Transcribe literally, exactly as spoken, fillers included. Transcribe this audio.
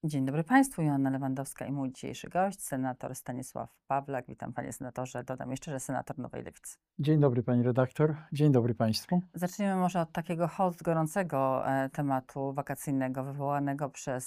Dzień dobry Państwu, Joanna Lewandowska i mój dzisiejszy gość, senator Stanisław Pawlak. Witam Panie Senatorze. Dodam jeszcze, że senator Nowej Lewicy. Dzień dobry pani redaktor, dzień dobry państwu. Zaczniemy może od takiego hot, gorącego e, tematu wakacyjnego wywołanego przez